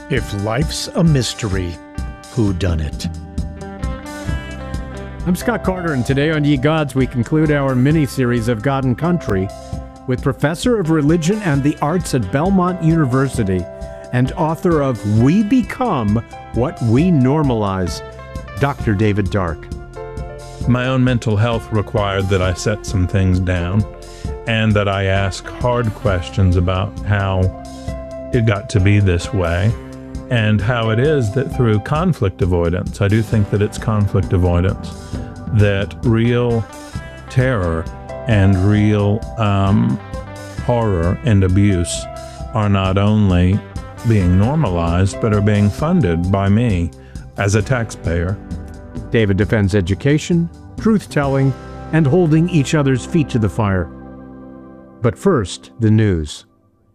If life's a mystery, who done it? I'm Scott Carter, and today on Ye Gods, we conclude our mini-series of God and Country with Professor of Religion and the Arts at Belmont University and author of We Become What We Normalize, Dr. David Dark. My own mental health required that I set some things down and that I ask hard questions about how it got to be this way and how it is that through conflict avoidance, I do think that it's conflict avoidance, that real terror and real horror and abuse are not only being normalized, but are being funded by me as a taxpayer. David defends education, truth-telling, and holding each other's feet to the fire. But first, the news.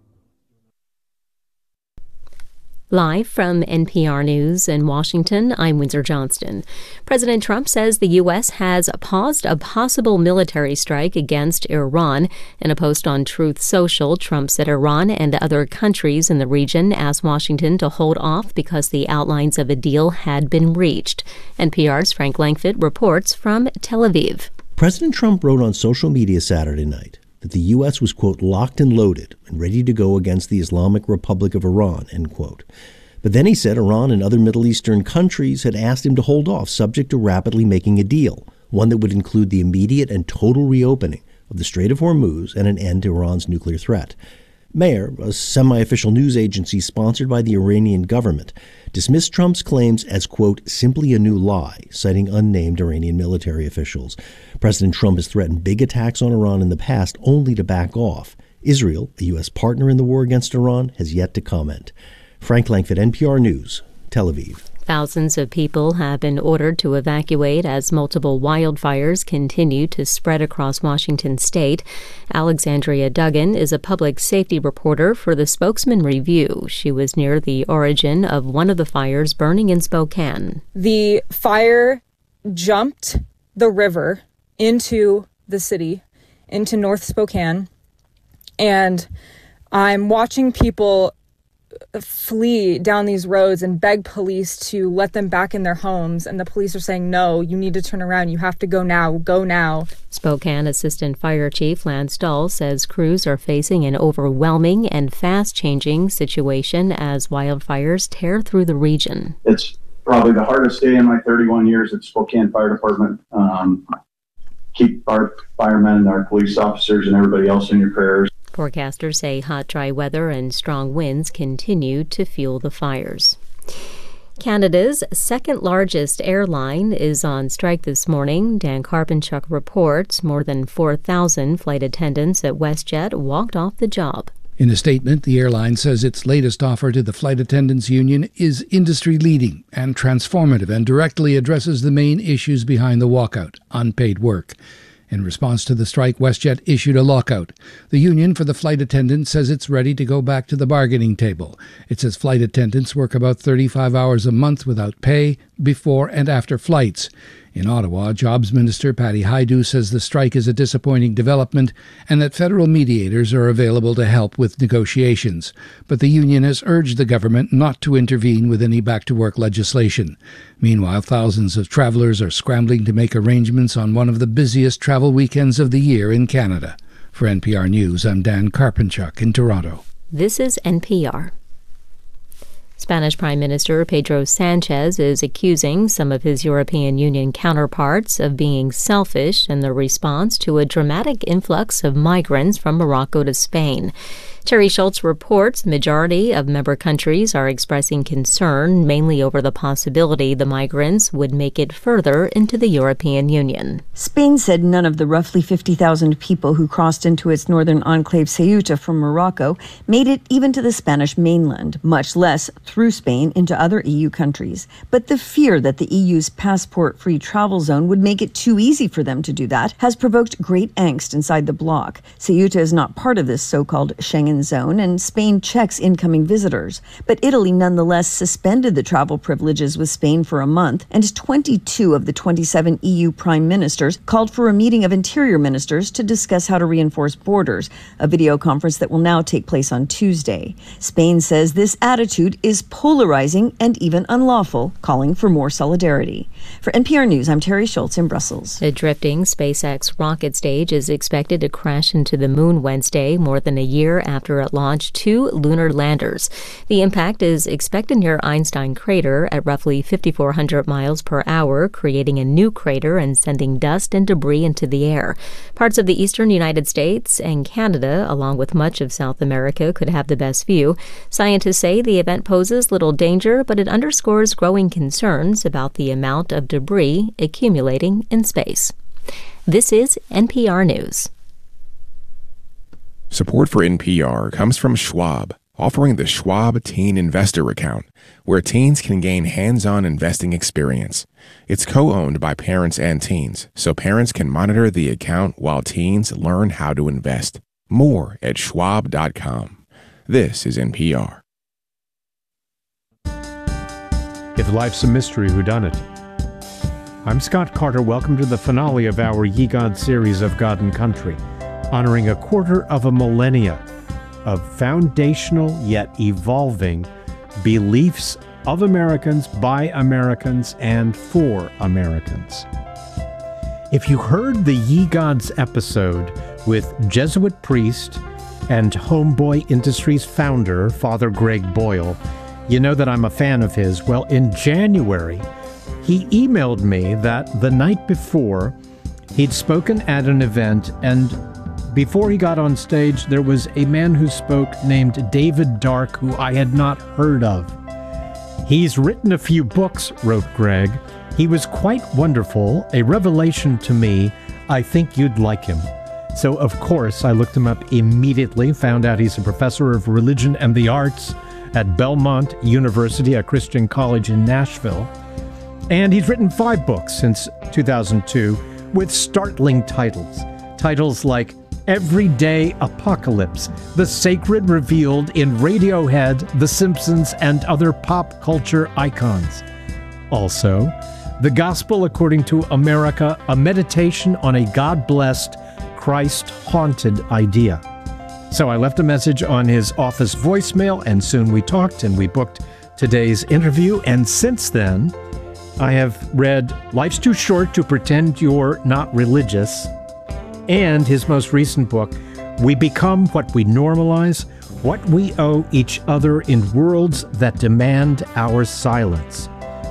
Live from NPR News in Washington, I'm Windsor Johnston. President Trump says the U.S. has paused a possible military strike against Iran. In a post on Truth Social, Trump said Iran and other countries in the region asked Washington to hold off because the outlines of a deal had been reached. NPR's Frank Langfitt reports from Tel Aviv. President Trump wrote on social media Saturday night that the U.S. was, quote, locked and loaded and ready to go against the Islamic Republic of Iran, end quote. But then he said Iran and other Middle Eastern countries had asked him to hold off, subject to rapidly making a deal, one that would include the immediate and total reopening of the Strait of Hormuz and an end to Iran's nuclear threat. Mehr, a semi-official news agency sponsored by the Iranian government, dismissed Trump's claims as, quote, simply a new lie, citing unnamed Iranian military officials. President Trump has threatened big attacks on Iran in the past, only to back off. Israel, a U.S. partner in the war against Iran, has yet to comment. Frank Langfitt, NPR News, Tel Aviv. Thousands of people have been ordered to evacuate as multiple wildfires continue to spread across Washington state. Alexandria Duggan is a public safety reporter for the Spokesman Review. She was near the origin of one of the fires burning in Spokane. The fire jumped the river into the city, into North Spokane, and I'm watching people flee down these roads and beg police to let them back in their homes. And the police are saying, no, you need to turn around. You have to go now. Go now. Spokane Assistant Fire Chief Lance Dahl says crews are facing an overwhelming and fast-changing situation as wildfires tear through the region. It's probably the hardest day in my 31 years at Spokane Fire Department. Keep our firemen, our police officers, and everybody else in your prayers. Forecasters say hot, dry weather and strong winds continue to fuel the fires. Canada's second-largest airline is on strike this morning. Dan Karpenchuk reports more than 4,000 flight attendants at WestJet walked off the job. In a statement, the airline says its latest offer to the Flight Attendants Union is industry-leading and transformative and directly addresses the main issues behind the walkout, unpaid work. In response to the strike, WestJet issued a lockout. The union for the flight attendants says it's ready to go back to the bargaining table. It says flight attendants work about 35 hours a month without pay before and after flights. In Ottawa, Jobs Minister Patty Hajdu says the strike is a disappointing development and that federal mediators are available to help with negotiations. But the union has urged the government not to intervene with any back-to-work legislation. Meanwhile, thousands of travelers are scrambling to make arrangements on one of the busiest travel weekends of the year in Canada. For NPR News, I'm Dan Karpenchuk in Toronto. This is NPR. Spanish Prime Minister Pedro Sanchez is accusing some of his European Union counterparts of being selfish in the response to a dramatic influx of migrants from Morocco to Spain. Terry Schultz reports the majority of member countries are expressing concern, mainly over the possibility the migrants would make it further into the European Union. Spain said none of the roughly 50,000 people who crossed into its northern enclave Ceuta from Morocco made it even to the Spanish mainland, much less through Spain into other EU countries. But the fear that the EU's passport-free travel zone would make it too easy for them to do that has provoked great angst inside the bloc. Ceuta is not part of this so-called Schengen Schengen zone, and Spain checks incoming visitors. But Italy nonetheless suspended the travel privileges with Spain for a month, and 22 of the 27 EU prime ministers called for a meeting of interior ministers to discuss how to reinforce borders, a video conference that will now take place on Tuesday. Spain says this attitude is polarizing and even unlawful, calling for more solidarity. For NPR News, I'm Terry Schultz in Brussels. A drifting SpaceX rocket stage is expected to crash into the moon Wednesday, more than a year after it launched 2 lunar landers. The impact is expected near Einstein Crater at roughly 5,400 miles per hour, creating a new crater and sending dust and debris into the air. Parts of the eastern United States and Canada, along with much of South America, could have the best view. Scientists say the event poses little danger, but it underscores growing concerns about the amount of debris accumulating in space. This is NPR News. Support for NPR comes from Schwab, offering the Schwab Teen Investor Account, where teens can gain hands-on investing experience. It's co-owned by parents and teens, so parents can monitor the account while teens learn how to invest. More at schwab.com. This is NPR. If life's a mystery, whodunit? I'm Scott Carter. Welcome to the finale of our Ye God series of God and Country, honoring a quarter of a millennia of foundational yet evolving beliefs of Americans, by Americans, and for Americans. If you heard the Ye Gods episode with Jesuit priest and Homeboy Industries founder, Father Greg Boyle, you know that I'm a fan of his. Well, in January, he emailed me that the night before, he'd spoken at an event, and before he got on stage, there was a man who spoke named David Dark, who I had not heard of. He's written a few books, wrote Greg. He was quite wonderful, a revelation to me. I think you'd like him. So, of course, I looked him up immediately, found out he's a professor of religion and the arts at Belmont University, a Christian college in Nashville. And he's written 5 books since 2002 with startling titles. Titles like Everyday Apocalypse, The Sacred Revealed in Radiohead, The Simpsons, and Other Pop Culture Icons. Also, The Gospel According to America, a meditation on a God-blessed, Christ-haunted idea. So I left a message on his office voicemail, and soon we talked and we booked today's interview. And since then, I have read Life's Too Short to Pretend You're Not Religious, and his most recent book, We Become What We Normalize, What We Owe Each Other in Worlds That Demand Our Silence.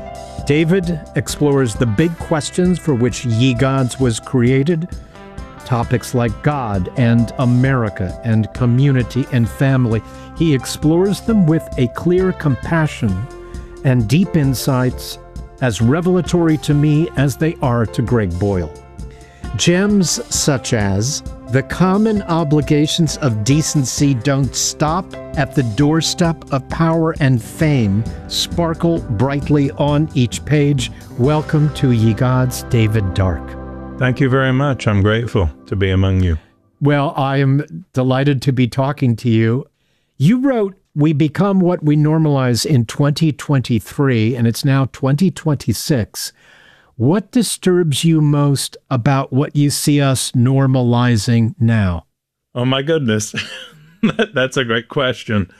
David explores the big questions for which Ye Gods was created, topics like God and America and community and family. He explores them with a clear compassion and deep insights, as revelatory to me as they are to Greg Boyle. Gems such as the common obligations of decency don't stop at the doorstep of power and fame sparkle brightly on each page. Welcome to Ye Gods, David Dark. Thank you very much. I'm grateful to be among you. Well, I am delighted to be talking to you. You wrote We Become What We Normalize in 2023, and it's now 2026. What disturbs you most about what you see us normalizing now? Oh, my goodness. That's a great question.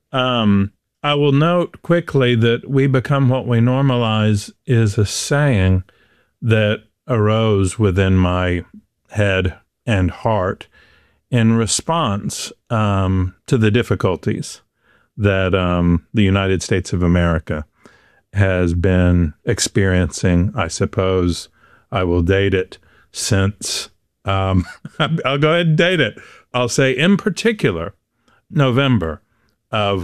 I will note quickly that we become what we normalize is a saying that arose within my head and heart in response to the difficulties that the United States of America has been experiencing. I suppose I will date it since, I'll go ahead and date it. I'll say in particular, November of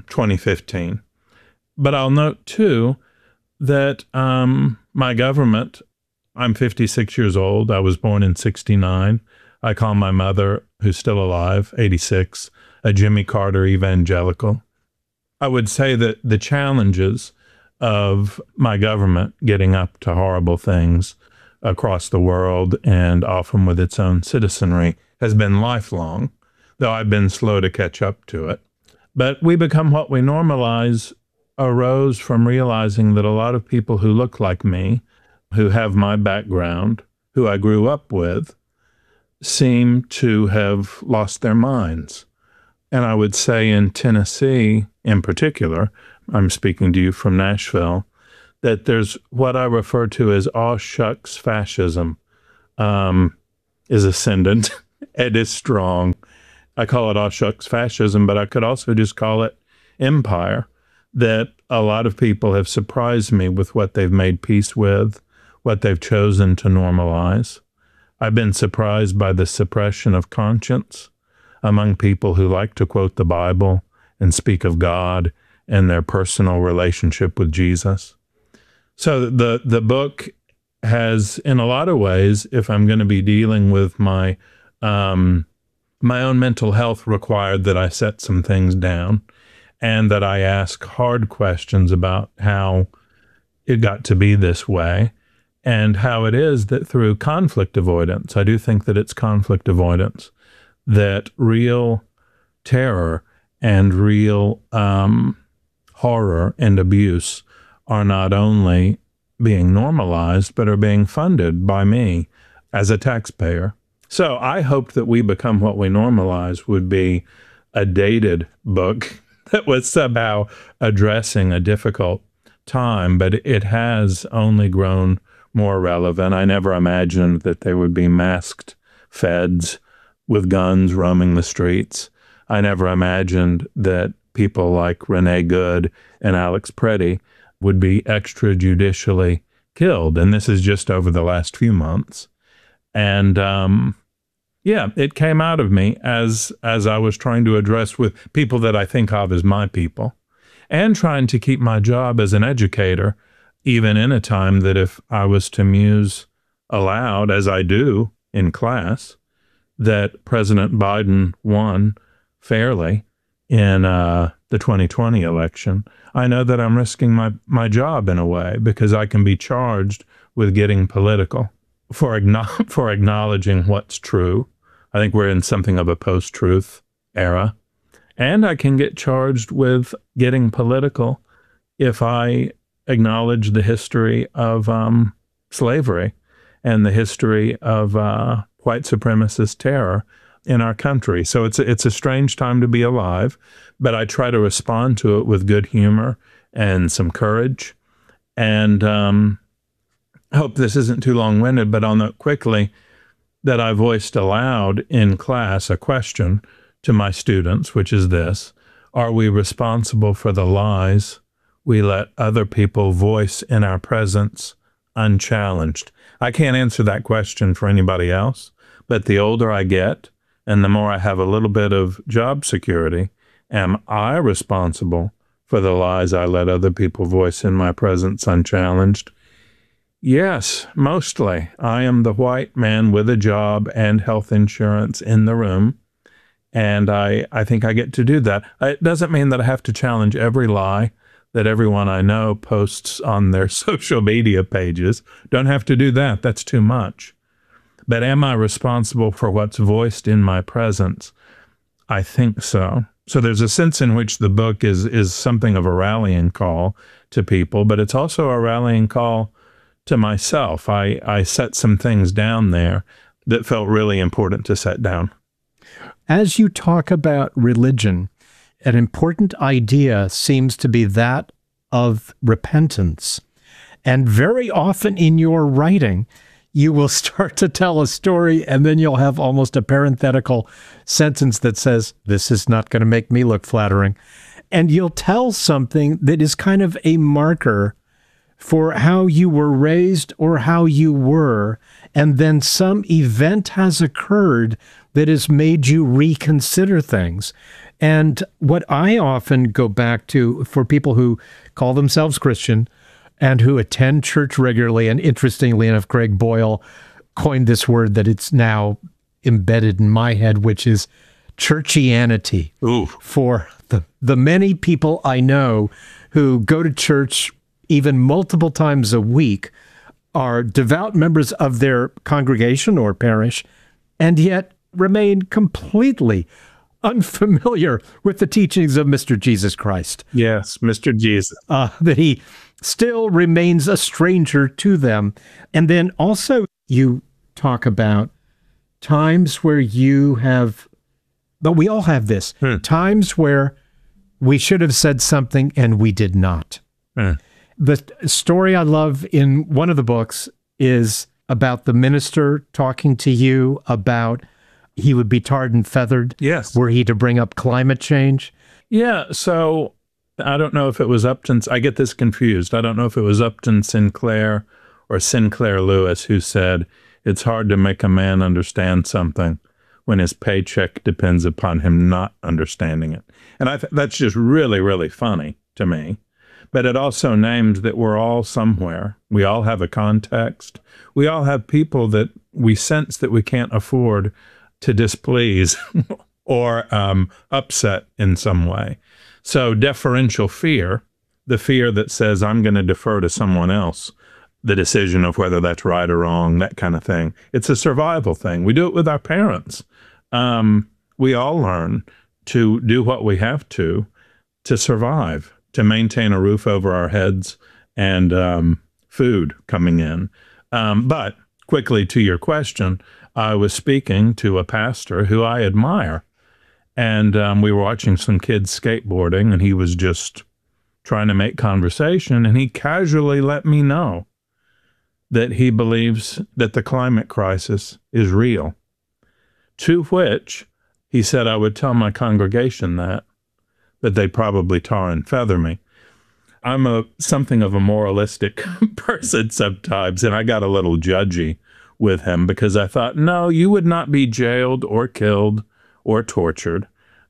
2015. But I'll note too that my government, I'm 56 years old. I was born in 69. I call my mother, who's still alive, 86, a Jimmy Carter evangelical. I would say that the challenges of my government getting up to horrible things across the world and often with its own citizenry has been lifelong. though I've been slow to catch up to it. But We Become What We Normalize arose from realizing that a lot of people who look like me, who have my background, who I grew up with, seem to have lost their minds. And I would say in Tennessee in particular, I'm speaking to you from Nashville, that there's what I refer to as aw shucks fascism is ascendant. It is strong. I call it aw shucks fascism, but I could also just call it empire, that a lot of people have surprised me with what they've made peace with, what they've chosen to normalize. I've been surprised by the suppression of conscience among people who like to quote the Bible and speak of God and their personal relationship with Jesus. So the book has, in a lot of ways, if I'm going to be dealing with my own mental health, required that I set some things down and that I ask hard questions about how it got to be this way and how it is that through conflict avoidance, I do think that it's conflict avoidance, that real terror and real horror and abuse are not only being normalized, but are being funded by me as a taxpayer. So I hoped that We Become What We Normalize would be a dated book that was somehow addressing a difficult time, but it has only grown more relevant. I never imagined that there would be masked feds with guns roaming the streets. I never imagined that people like Renee Good and Alex Preddy would be extrajudicially killed. And this is just over the last few months. And it came out of me as I was trying to address with people that I think of as my people and trying to keep my job as an educator, even in a time that if I was to muse aloud, as I do in class, that President Biden won fairly in the 2020 election, I know that I'm risking my job in a way because I can be charged with getting political for acknowledging what's true. I think we're in something of a post-truth era. And I can get charged with getting political if I acknowledge the history of slavery and the history of white supremacist terror in our country. So it's a strange time to be alive, but I try to respond to it with good humor and some courage. And I hope this isn't too long-winded, but I'll note quickly that I voiced aloud in class a question to my students, which is this: are we responsible for the lies we let other people voice in our presence unchallenged? I can't answer that question for anybody else, but the older I get and the more I have a little bit of job security, am I responsible for the lies I let other people voice in my presence unchallenged? Yes, mostly. I am the white man with a job and health insurance in the room, and I think I get to do that. It doesn't mean that I have to challenge every lie that everyone I know posts on their social media pages. Don't have to do that. That's too much. But am I responsible for what's voiced in my presence? I think so. So there's a sense in which the book is something of a rallying call to people, but it's also a rallying call to myself. I set some things down there that felt really important to set down. As you talk about religion, an important idea seems to be that of repentance. And very often in your writing, you will start to tell a story and then you'll have almost a parenthetical sentence that says, this is not going to make me look flattering. And you'll tell something that is kind of a marker for how you were raised or how you were, and then some event has occurred that has made you reconsider things. And what I often go back to for people who call themselves Christian and who attend church regularly, and interestingly enough, Greg Boyle coined this word that it's now embedded in my head, which is churchianity. Ooh. For the many people I know who go to church even multiple times a week, are devout members of their congregation or parish, and yet remain completely unfamiliar with the teachings of Mr. Jesus Christ. Yes, Mr. Jesus. That he still remains a stranger to them. And then also you talk about times where you have, but we all have this, times where we should have said something and we did not. The story I love in one of the books is about the minister talking to you about he would be tarred and feathered. Yes. Were he to bring up climate change? Yeah, so I don't know if it was Upton, I get this confused. I don't know if it was Upton Sinclair or Sinclair Lewis who said, it's hard to make a man understand something when his paycheck depends upon him not understanding it. And that's just really, really funny to me. But it also names that we're all somewhere. We all have a context. We all have people that we sense that we can't afford to displease or upset in some way. So deferential fear, the fear that says I'm going to defer to someone else, the decision of whether that's right or wrong, that kind of thing. It's a survival thing. We do it with our parents. We all learn to do what we have to survive, to maintain a roof over our heads and food coming in. But quickly to your question, I was speaking to a pastor who I admire, and we were watching some kids skateboarding, and he was just trying to make conversation, and he casually let me know that he believes that the climate crisis is real, to which he said I would tell my congregation that, but they'd probably tar and feather me. I'm something of a moralistic person sometimes, and I got a little judgy with him because I thought, no, you would not be jailed or killed or tortured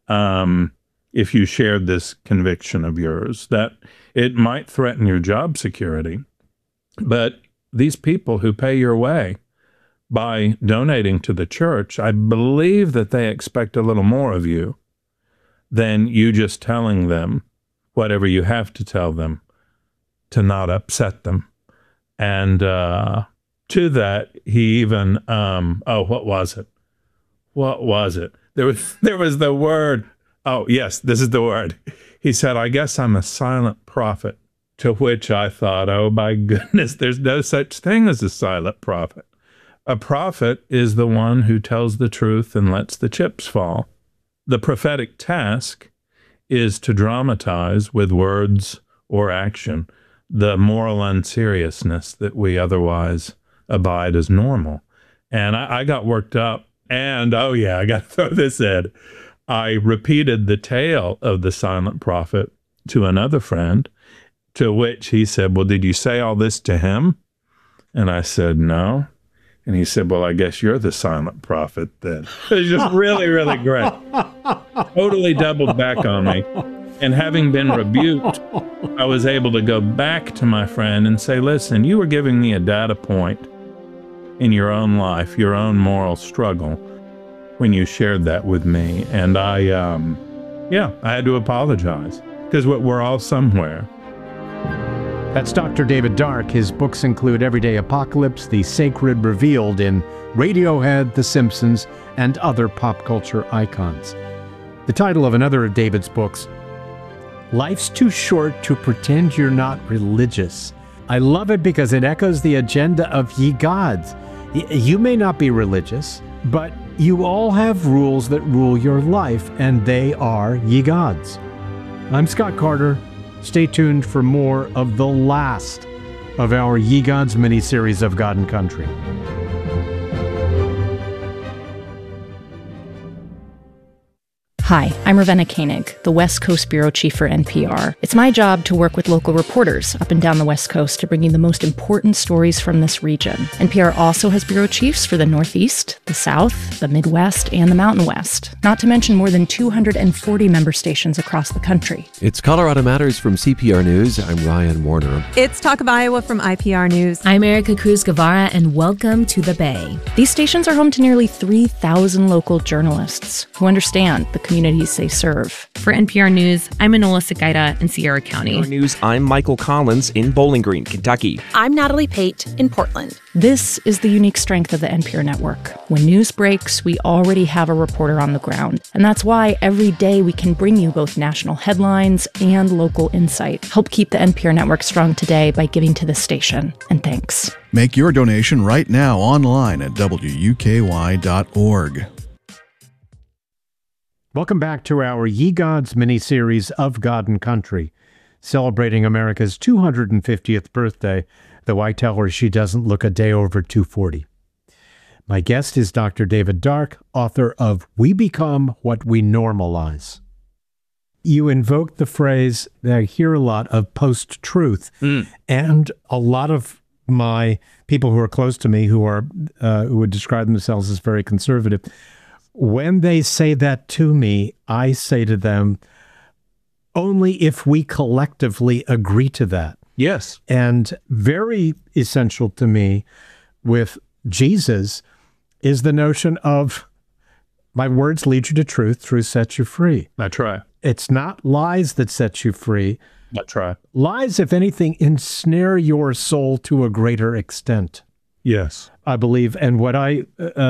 if you shared this conviction of yours, that it might threaten your job security. But these people who pay your way by donating to the church, I believe that they expect a little more of you than you just telling them whatever you have to tell them to not upset them. And to that, he even, what was it? What was it? There was the word. Oh, yes, this is the word. He said, I guess I'm a silent prophet, to which I thought, oh, my goodness, there's no such thing as a silent prophet. A prophet is the one who tells the truth and lets the chips fall. The prophetic task is to dramatize with words or action the moral unseriousness that we otherwise abide as normal. And I got worked up, and oh yeah, I got to throw this in. I repeated the tale of the silent prophet to another friend, to which he said, well, did you say all this to him? And I said, no. And he said, well, I guess you're the silent prophet then. It was just really, really great. Totally doubled back on me. And having been rebuked, I was able to go back to my friend and say, listen, you were giving me a data point in your own life, your own moral struggle, when you shared that with me. And I had to apologize because we're all somewhere. That's Dr. David Dark. His books include Everyday Apocalypse, The Sacred Revealed in Radiohead, The Simpsons, and other pop culture icons. The title of another of David's books, Life's Too Short to Pretend You're Not Religious. I love it because it echoes the agenda of Ye Gods. You may not be religious, but you all have rules that rule your life, and they are Ye Gods. I'm Scott Carter. Stay tuned for more of the last of our Ye Gods mini-series of God and Country. Hi, I'm Ravenna Koenig, the West Coast Bureau Chief for NPR. It's my job to work with local reporters up and down the West Coast to bring you the most important stories from this region. NPR also has bureau chiefs for the Northeast, the South, the Midwest, and the Mountain West, not to mention more than 240 member stations across the country. It's Colorado Matters from CPR News. I'm Ryan Warner. It's Talk of Iowa from IPR News. I'm Erica Cruz Guevara, and welcome to the Bay. These stations are home to nearly 3,000 local journalists who understand the community communities they serve. For NPR News, I'm Enola Segaida in Sierra County. For News, I'm Michael Collins in Bowling Green, Kentucky. I'm Natalie Pate in Portland. This is the unique strength of the NPR network. When news breaks, we already have a reporter on the ground. And that's why every day we can bring you both national headlines and local insight. Help keep the NPR network strong today by giving to this station. And thanks. Make your donation right now online at WUKY.org. Welcome back to our Ye Gods mini-series of God and Country, celebrating America's 250th birthday, though I tell her she doesn't look a day over 240. My guest is Dr. David Dark, author of We Become What We Normalize. You invoke the phrase that I hear a lot of post-truth, and a lot of my people who are close to me who would describe themselves as very conservative, when they say that to me, I say to them, only if we collectively agree to that. Yes. And very essential to me with Jesus is the notion of my words lead you to truth, truth sets you free. That's right. It's not lies that set you free. That's right. Lies, if anything, ensnare your soul to a greater extent. Yes. I believe. And what a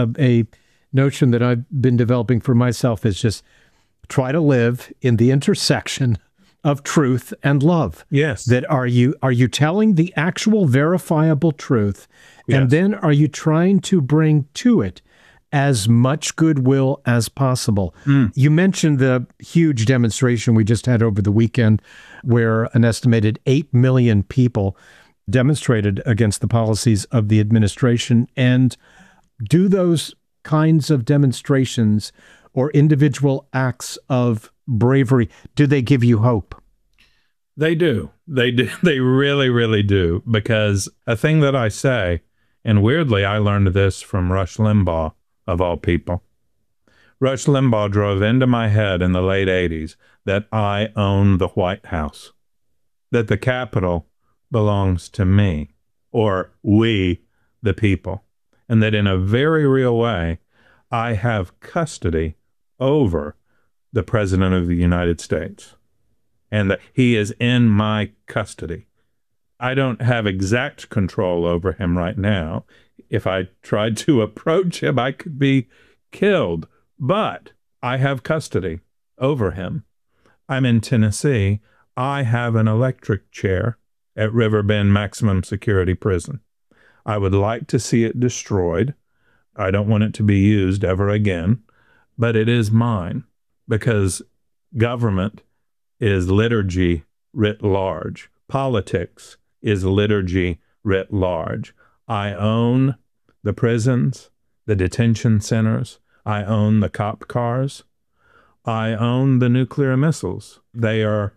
notion that I've been developing for myself is just try to live in the intersection of truth and love. Yes. That are you telling the actual verifiable truth? Yes. And then are you trying to bring to it as much goodwill as possible? You mentioned the huge demonstration we just had over the weekend where an estimated 8 million people demonstrated against the policies of the administration. And do those kinds of demonstrations or individual acts of bravery, do they give you hope? They do. They do. They really, really do. Because a thing that I say, and weirdly, I learned this from Rush Limbaugh, of all people. Rush Limbaugh drove into my head in the late 80s that I own the White House, that the Capitol belongs to me, or we, the people, and that in a very real way, I have custody over the President of the United States, and that he is in my custody. I don't have exact control over him right now. If I tried to approach him, I could be killed, but I have custody over him. I'm in Tennessee. I have an electric chair at Riverbend Maximum Security Prison. I would like to see it destroyed. I don't want it to be used ever again, but it is mine because government is liturgy writ large. Politics is liturgy writ large. I own the prisons, the detention centers. I own the cop cars. I own the nuclear missiles. They are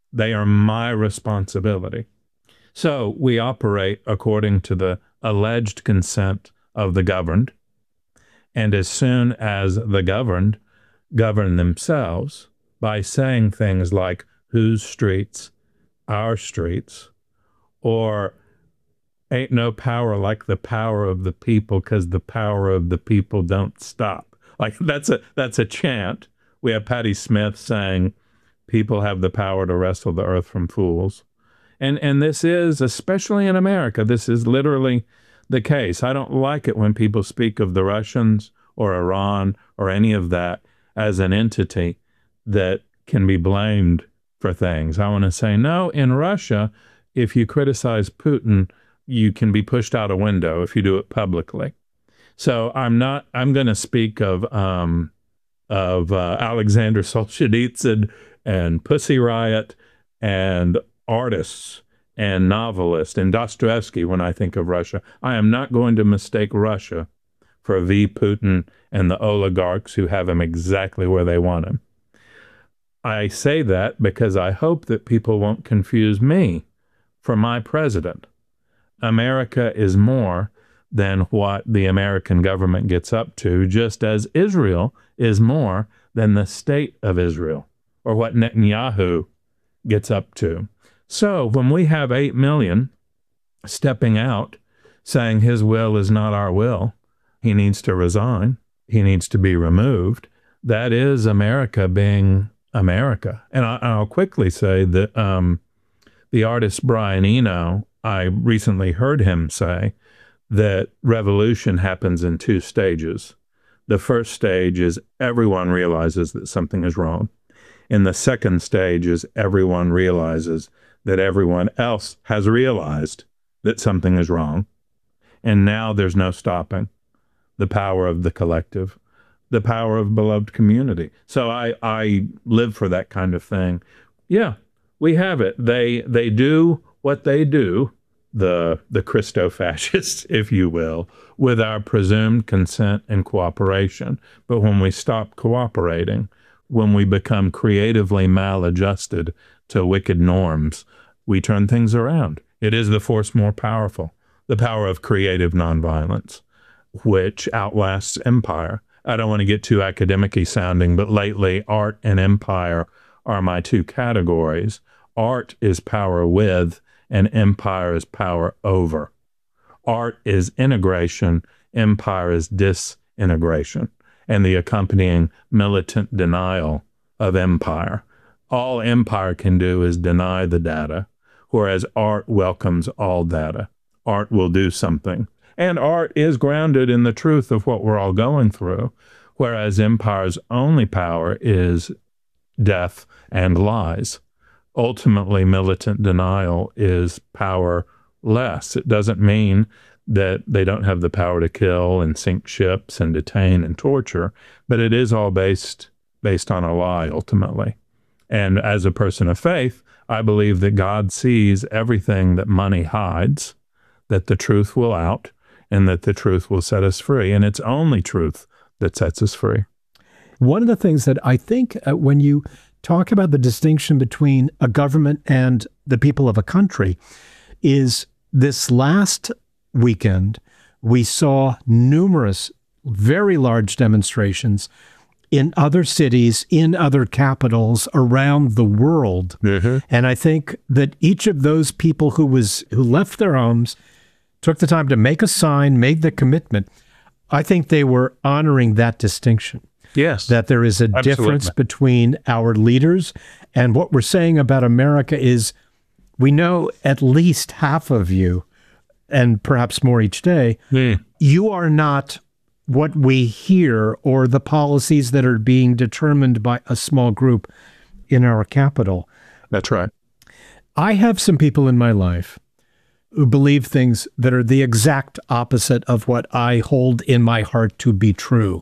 my responsibility. So we operate according to the alleged consent of the governed. And as soon as the governed govern themselves by saying things like, whose streets, our streets, or ain't no power like the power of the people because the power of the people don't stop. Like that's a chant. We have Patti Smith saying, people have the power to wrestle the earth from fools. And this is, especially in America, this is literally the case. I don't like it when people speak of the Russians or Iran or any of that as an entity that can be blamed for things. I want to say, no, in Russia, if you criticize Putin, you can be pushed out a window if you do it publicly. So I'm going to speak of Alexander Solzhenitsyn and Pussy Riot and artists and novelists and Dostoevsky when I think of Russia. I am not going to mistake Russia for V. Putin and the oligarchs who have him exactly where they want him. I say that because I hope that people won't confuse me for my president. America is more than what the American government gets up to, just as Israel is more than the state of Israel or what Netanyahu gets up to. So when we have 8 million stepping out saying his will is not our will, he needs to resign, he needs to be removed, that is America being America. And I'll quickly say that the artist Brian Eno, I recently heard him say that revolution happens in 2 stages. The first stage is everyone realizes that something is wrong. And the second stage is everyone realizes that everyone else has realized that something is wrong. And now there's no stopping the power of the collective, the power of beloved community. So I live for that kind of thing. Yeah, we have it. They do what they do, the Christo-fascists, if you will, with our presumed consent and cooperation. But when we stop cooperating, when we become creatively maladjusted to wicked norms, we turn things around. It is the force more powerful, the power of creative nonviolence, which outlasts empire. I don't want to get too academic-y sounding, but lately art and empire are my 2 categories. Art is power with, and empire is power over. Art is integration, empire is disintegration, and the accompanying militant denial of empire. All empire can do is deny the data, whereas art welcomes all data. Art will do something. And art is grounded in the truth of what we're all going through, whereas empire's only power is death and lies. Ultimately, militant denial is powerless. It doesn't mean that they don't have the power to kill and sink ships and detain and torture, but it is all based on a lie, ultimately. And as a person of faith, I believe that God sees everything that money hides, that the truth will out, and that the truth will set us free. And it's only truth that sets us free. One of the things that I think when you talk about the distinction between a government and the people of a country is this last weekend, we saw numerous very large demonstrations in other cities, in other capitals around the world. Mm-hmm. And I think that each of those people who left their homes, took the time to make a sign, made the commitment, I think they were honoring that distinction. Yes. That there is a difference between our leaders, and what we're saying about America is we know at least half of you, and perhaps more each day, you are not what we hear or the policies that are being determined by a small group in our capital. That's right. I have some people in my life who believe things that are the exact opposite of what I hold in my heart to be true.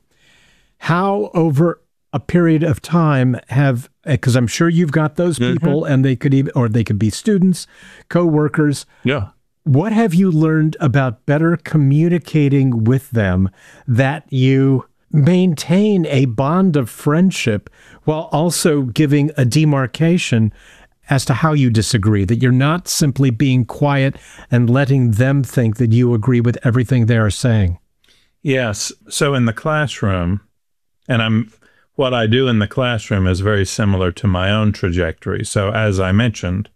How over a period of time have, because I'm sure you've got those people, and they could be students, co-workers. Yeah. What have you learned about better communicating with them that you maintain a bond of friendship while also giving a demarcation as to how you disagree, that you're not simply being quiet and letting them think that you agree with everything they are saying? Yes. So in the classroom, and what I do in the classroom is very similar to my own trajectory. So as I mentioned,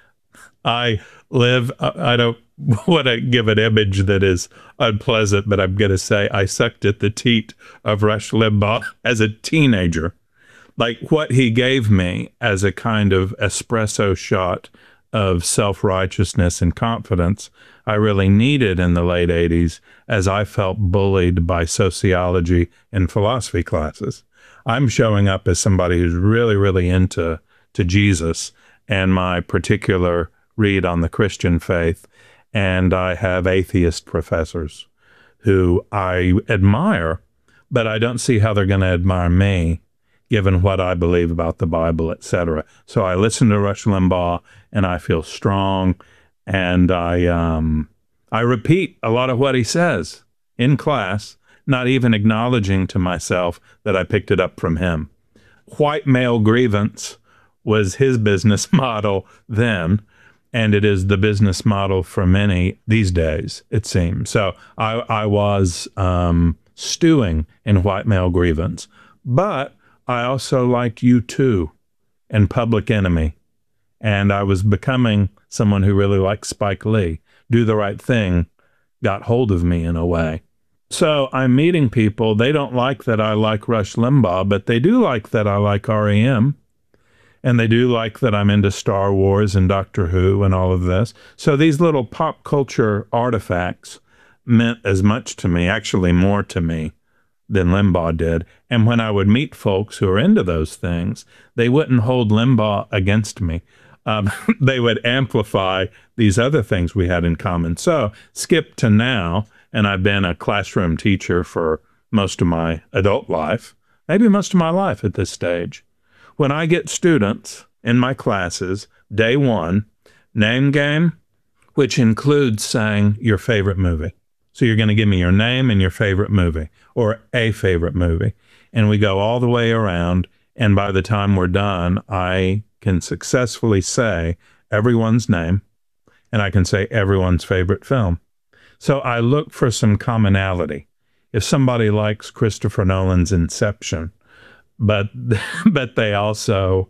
I don't want to give an image that is unpleasant, but I'm going to say I sucked at the teat of Rush Limbaugh as a teenager. Like what he gave me as a kind of espresso shot of self-righteousness and confidence, I really needed in the late 80s as I felt bullied by sociology and philosophy classes. I'm showing up as somebody who's really, really into Jesus and my particular read on the Christian faith, and I have atheist professors who I admire, but I don't see how they're going to admire me given what I believe about the Bible, etc. So I listen to Rush Limbaugh, and I feel strong, and I repeat a lot of what he says in class, not even acknowledging to myself that I picked it up from him. White male grievance was his business model then, and it is the business model for many these days, it seems. So I was stewing in white male grievance. But I also liked U2 and Public Enemy, and I was becoming someone who really liked Spike Lee. Do the Right Thing got hold of me in a way. So I'm meeting people. They don't like that I like Rush Limbaugh, but they do like that I like R.E.M. And they do like that I'm into Star Wars and Doctor Who and all of this. So these little pop culture artifacts meant as much to me, actually more to me, than Limbaugh did. And when I would meet folks who are into those things, they wouldn't hold Limbaugh against me. They would amplify these other things we had in common. So skip to now, and I've been a classroom teacher for most of my adult life, maybe most of my life at this stage. When I get students in my classes, day one, name game, which includes saying your favorite movie. So you're going to give me your name and your favorite movie, or a favorite movie. And we go all the way around, and by the time we're done, I can successfully say everyone's name, and I can say everyone's favorite film. So I look for some commonality. If somebody likes Christopher Nolan's Inception, but they also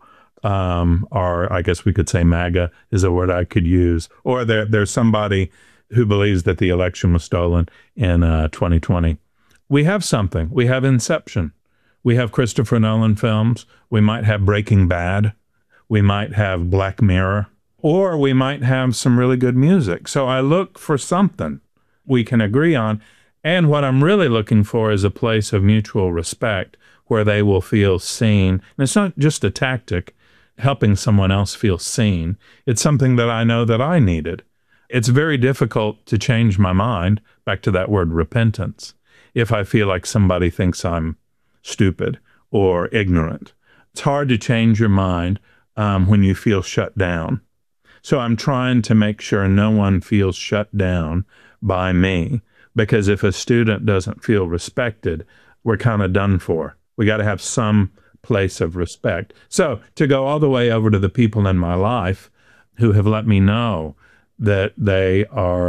are, I guess we could say MAGA is a word I could use, or there's somebody who believes that the election was stolen in 2020. We have something. We have Inception. We have Christopher Nolan films. We might have Breaking Bad. We might have Black Mirror, or we might have some really good music. So I look for something we can agree on. And what I'm really looking for is a place of mutual respect where they will feel seen. And it's not just a tactic, helping someone else feel seen. It's something that I know that I needed. It's very difficult to change my mind, back to that word repentance, if I feel like somebody thinks I'm stupid or ignorant. It's hard to change your mind when you feel shut down. So I'm trying to make sure no one feels shut down by me, because if a student doesn't feel respected, we're kind of done for. We got to have some place of respect. So to go all the way over to the people in my life who have let me know that they're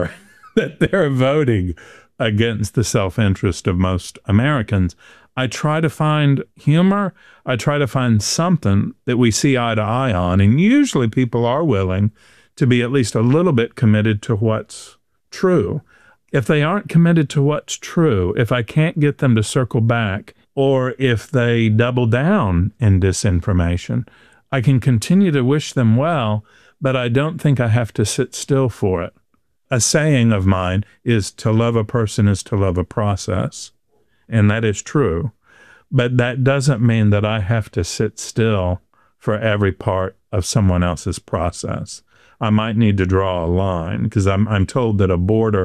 voting against the self-interest of most Americans, I try to find humor. I try to find something that we see eye to eye on. And usually people are willing to be at least a little bit committed to what's true. If they aren't committed to what's true, if I can't get them to circle back, or if they double down in disinformation, I can continue to wish them well, but I don't think I have to sit still for it. A saying of mine is to love a person is to love a process, and that is true. But that doesn't mean that I have to sit still for every part of someone else's process. I might need to draw a line, because I'm told that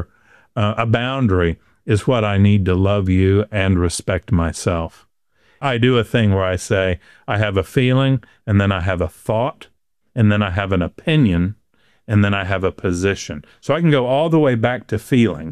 a boundary is what I need to love you and respect myself. I do a thing where I say, I have a feeling, and then I have a thought, and then I have an opinion, and then I have a position. So I can go all the way back to feeling.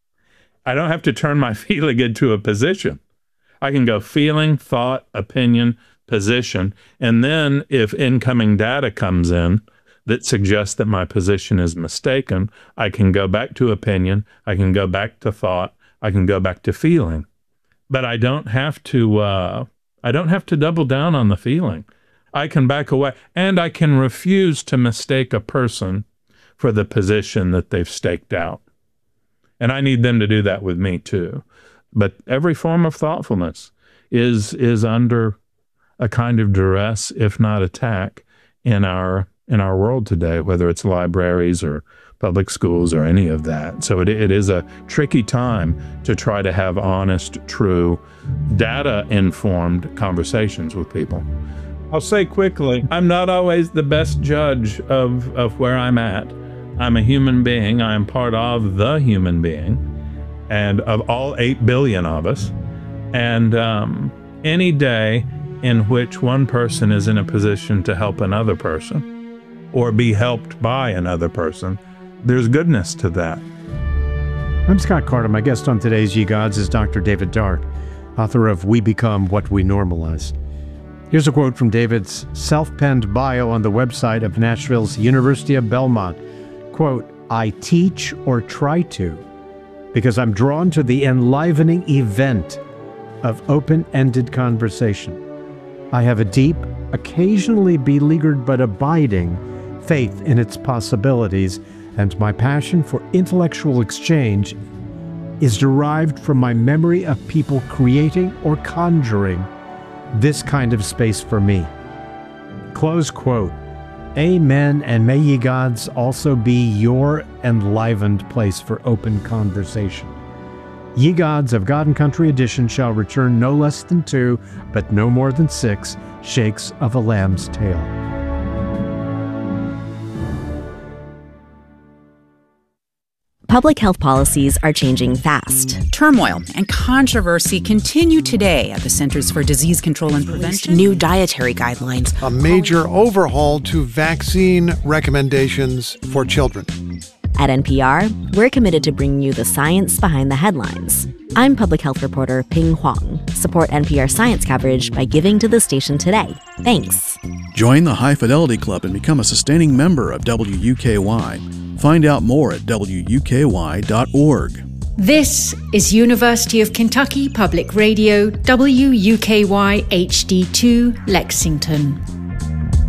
I don't have to turn my feeling into a position. I can go feeling, thought, opinion, position, and then if incoming data comes in that suggests that my position is mistaken, I can go back to opinion, I can go back to thought, I can go back to feeling. But I don't have to double down on the feeling. I can back away, and I can refuse to mistake a person for the position that they've staked out. And I need them to do that with me too. But every form of thoughtfulness is under a kind of duress, if not attack, in our world today, whether it's libraries or public schools or any of that. So it is a tricky time to try to have honest, true, data-informed conversations with people. I'll say quickly, I'm not always the best judge of where I'm at. I'm a human being. I am part of the human being, and of all 8 billion of us. And any day in which one person is in a position to help another person or be helped by another person, there's goodness to that. I'm Scott Carter. My guest on today's Ye Gods is Dr. David Dark, author of We Become What We Normalize. Here's a quote from David's self-penned bio on the website of Nashville's University of Belmont. Quote, I teach or try to because I'm drawn to the enlivening event of open-ended conversation. I have a deep, occasionally beleaguered but abiding faith in its possibilities, and my passion for intellectual exchange is derived from my memory of people creating or conjuring this kind of space for me. Close quote. Amen, and may ye gods also be your enlivened place for open conversation. Ye gods of God and Country Edition shall return no less than 2, but no more than 6 shakes of a lamb's tail. Public health policies are changing fast. Turmoil and controversy continue today at the Centers for Disease Control and Prevention. New dietary guidelines. A major overhaul to vaccine recommendations for children. At NPR, we're committed to bringing you the science behind the headlines. I'm public health reporter Ping Huang. Support NPR science coverage by giving to the station today. Thanks. Join the High Fidelity Club and become a sustaining member of WUKY. Find out more at WUKY.org. This is University of Kentucky Public Radio, WUKY HD2, Lexington.